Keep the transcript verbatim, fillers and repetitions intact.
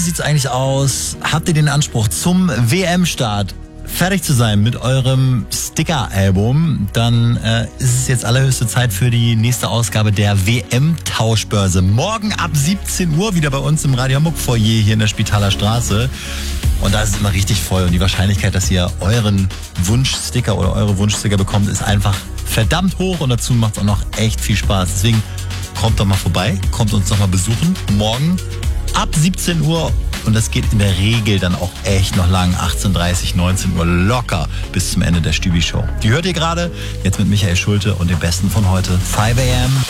sieht's eigentlich aus? Habt ihr den Anspruch, zum W M-Start fertig zu sein mit eurem Sticker-Album? Dann äh, ist es jetzt allerhöchste Zeit für die nächste Ausgabe der W M-Tauschbörse. Morgen ab siebzehn Uhr wieder bei uns im Radio Hamburg Foyer hier in der Spitaler Straße. Und da ist es immer richtig voll. Und die Wahrscheinlichkeit, dass ihr euren Wunschsticker oder eure Wunschsticker bekommt, ist einfach verdammt hoch. Und dazu macht es auch noch echt viel Spaß. Deswegen kommt doch mal vorbei, kommt uns noch mal besuchen. Morgen ab siebzehn Uhr. Und das geht in der Regel dann auch echt noch lang. achtzehn Uhr dreißig, neunzehn Uhr locker bis zum Ende der Stübi-Show. Die hört ihr gerade jetzt mit Michael Schulte und dem Besten von heute. five a m